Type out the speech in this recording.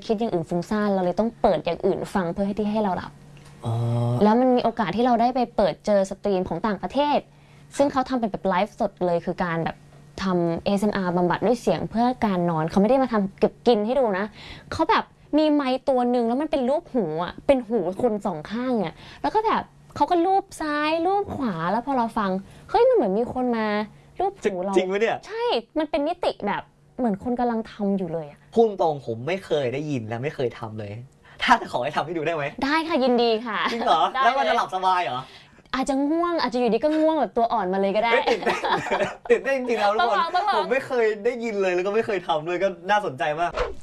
คิดอย่างอื่นฟุ้งซ่านเราเลยต้องเปิดอย่างอื่นฟังเพื่อให้เราหลับแล้วมันมีโอกาสที่เราได้ไปเปิดเจอสตรีมของต่างประเทศซึ่งเขาทำเป็นแบบไลฟ์สดเลยคือการแบบทำ ASMR บำบัดด้วยเสียงเพื่อการนอนเขาไม่ได้มาทำเก็บกินให้ดูนะเขาแบบมีไมค์ตัวหนึ่งแล้วมันเป็นรูปหูอ่ะเป็นหูคนสองข้างอ่ะแล้วก็แบบเขาก็รูปซ้ายรูปขวาแล้วพอเราฟังเฮ้ยมันเหมือนมีคนมารูปหูเราจริงไหมเนี่ยใช่มันเป็นมิติแบบเหมือนคนกำลังทำอยู่เลยอ่ะพูดตรงผมไม่เคยได้ยินและไม่เคยทำเลยถ้าจะขอให้ทำให้ดูได้ไหมได้ค่ะยินดีค่ะจริงเหรอแล้วมันจะหลับสบายเหรออาจจะง่วงอาจจะอยู่ดีก็ง่วงแบบตัวอ่อนมาเลยก็ได้ตื่นเต้นจริงๆแล้วทุกคนผมไม่เคยได้ยินเลยแล้วก็ไม่เคยทำเลยก็น่าสนใจมาก